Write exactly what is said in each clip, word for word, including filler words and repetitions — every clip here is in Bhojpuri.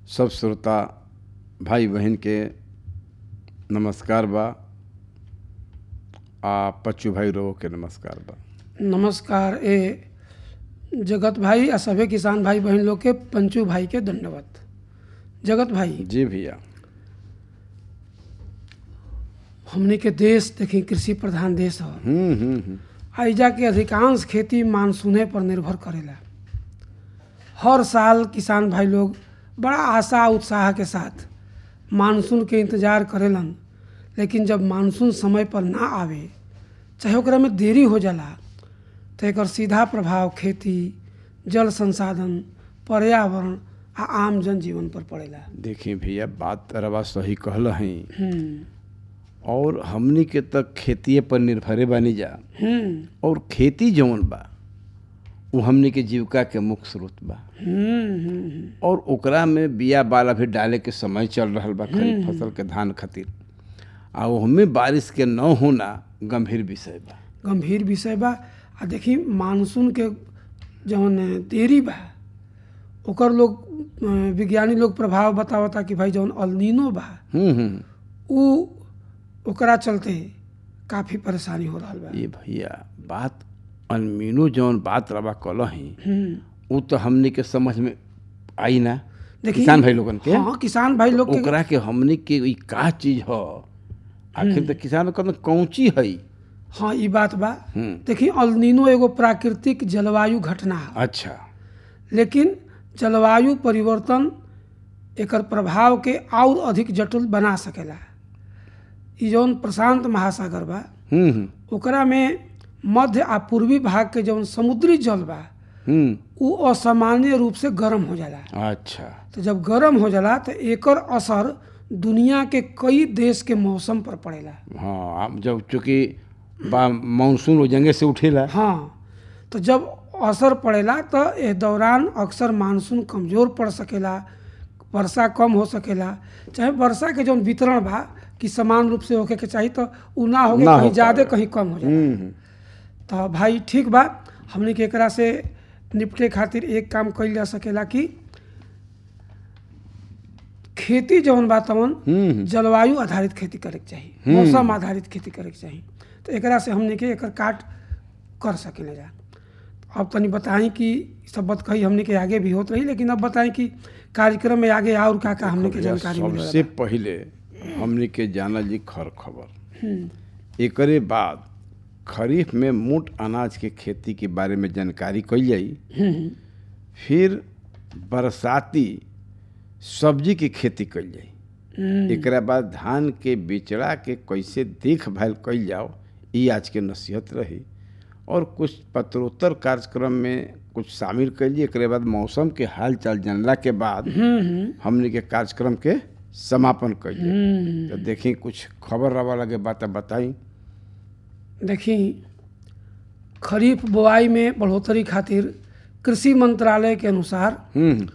सब श्रोता भाई बहन के नमस्कार बा। आ पच्चू भाई रो के नमस्कार बा। नमस्कार ए जगत भाई आ सभे किसान भाई बहन लोग के पंचू भाई के दंडवत। जगत भाई जी भैया, हमने के देश देखी कृषि प्रधान देश है। हम्म हम्म हम्म, आइजा के अधिकांश खेती मानसूने पर निर्भर करेला। हर साल किसान भाई लोग बड़ा आशा उत्साह के साथ मानसून के इंतजार करेलन, लेकिन जब मानसून समय पर ना आवे चाहे ओकरा में देरी हो जाला तो एकर सीधा प्रभाव खेती, जल संसाधन, पर्यावरण आ आम जनजीवन पर पड़ेला। देखिए भैया, बात रवा सही कहल हई। हम्म और हमनी के तक खेतीये पर निर्भरे बानी जा। हम्म और खेती जौन बा वो हमनी के जीविका के मुख्य स्रोत बा। हम्म हम्म और ओकरा में बिया बाला भी डाले के समय चल रहल बा खरीफ फसल के धान खातिर। आ ओहमे बारिश के न होना गंभीर विषय बा। गंभीर विषय बा। आ देखी मानसून के जौन देरी बा ओकर लोग अ, विज्ञानी लोग प्रभाव बतावता कि भाई जौन अल्नीनो बा हम्म हम्म उ ओकरा चलते काफ़ी परेशानी हो रहल बा। ये भैया, बात अनमीनो जौन बात रवा कहलही हम्म वो तो हमनी के समझ में आई ना। देखी किसान भाई लोगन के हाँ किसान भाई लोग के ओकरा के हमनी के ई का चीज ह, आखिर तो किसान कहते कौची हई। हाँ ई बात बा। हम्म देखी अल्नीनो एगो प्राकृतिक जलवायु घटना है, अच्छा, लेकिन जलवायु परिवर्तन एकर प्रभाव के और अधिक जटिल बना सकेला। ई जौन प्रशांत महासागर बा हम्म हम्म ओकरा में मध्य आ पूर्वी भाग के जौन समुद्री जल बा हम्म उ असामान्य रूप से गर्म हो जाला। अच्छा, तो जब गर्म हो जाला तो एकर असर दुनिया के कई देश के मौसम पर पड़ेला। हाँ, आप जब चूँकि बा मानसून वो जंगे से उठेला। हाँ, तो जब असर पड़ेला तो ए दौरान अक्सर मानसून कमज़ोर पड़ सकेला, वर्षा कम हो सकेला, चाहे वर्षा के जौन वितरण बा कि समान रूप से होके के चाहिए तो उ ना होके ना हो कहीं ज़्यादा पावेला। कहीं कम हो जाला। हम्म हम्म, तो भाई ठीक बा, हमने के एकरा से निपटे खातिर एक काम कइल जा सकेला कि खेती जौन बा तवन हम्म जलवायु आधारित खेती करे के चाही, मौसम आधारित खेती करे के चाही। तो एकरा से हमने के एकर काट कर सकेले जा। अब तनी बताई कि इ सब बात कही हमने के आगे भी होत रही, लेकिन अब बताई कि कार्यक्रम में आगे और का का हमने के भैया, जानकारी मिले सबसे पहिले हमनी के जानल जी खर खबर। एकरे बाद खरीफ में मोट अनाज के खेती के बारे में जानकारी कइल जाई। फिर बरसाती सब्जी की खेती कइल जाई। एकरा बाद धान के बिचड़ा के कैसे देखभाल कइल जाओ ई आज के नसीहत रही। और कुछ पत्रोत्तर कार्यक्रम में कुछ शामिल कइल जाई। एकरे बाद मौसम के हाल चाल जानला के बाद हमने के कार्यक्रम के समापन कइल जाई। तो देखी कुछ खबर रवा लगे बात बताई। देखी खरीफ बुआई में बढ़ोतरी खातिर कृषि मंत्रालय के अनुसार हम्म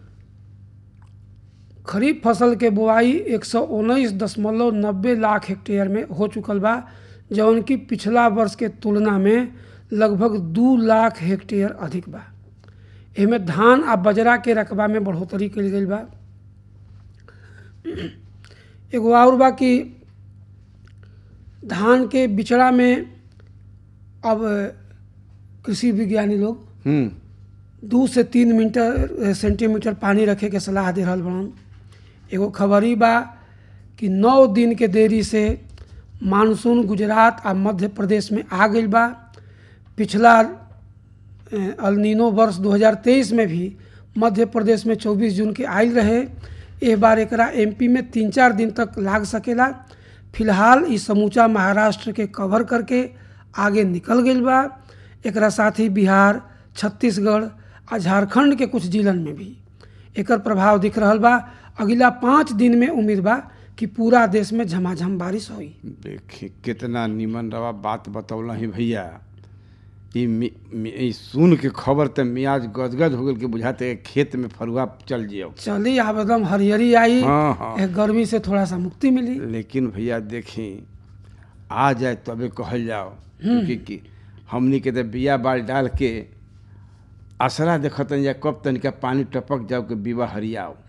खरीफ फसल के बुआई एक सौ उन्नीस दशमलव नब्बे लाख हेक्टेयर में हो चुकल बा, जौन की पिछला वर्ष के तुलना में लगभग दू लाख हेक्टेयर अधिक बा। एमे धान आ बजरा के रकबा में बढ़ोतरी कइल गइल बा। एगो और बा कि धान के बिचड़ा में अब कृषि विज्ञानी लोग हम्म दू से तीन मीटर सेंटीमीटर पानी रखे के सलाह दे रहल बड़न। एगो खबरी बा कि नौ दिन के देरी से मानसून गुजरात आ मध्य प्रदेश में आ गइल बा। पिछला अल्नीनो वर्ष दो हज़ार तेईस में भी मध्य प्रदेश में चौबीस जून के आयल रहे। एह बार एकरा एमपी में तीन चार दिन तक लाग सकेला। फिलहाल ई समूचा महाराष्ट्र के कवर करके आगे निकल गइल बा। एकरा साथ ही बिहार, छत्तीसगढ़ आ झारखंड के कुछ जिलन में भी एकर प्रभाव दिख रहल बा। अगला पाँच दिन में उम्मीद बा कि पूरा देश में झमाझम बारिश होई। देखिए कितना निमन रवा बात बतौला ही भैया। ई मि- मि- ई सुन के खबर तो मियाज गदगद हो गल के बुझाते खेत में फरुआ चल जियो। चली अब एकदम हरियरी आई। हाँ हाँ, ए, गर्मी से थोड़ा सा मुक्ति मिली। लेकिन भैया देखी आ जाए तबे कहल जाओ, क्योंकि कि हमनी के तो बिया बाल डाल के असरा देखतन या कब तनिका पानी टपक जाओ के बिवा हरियाओ।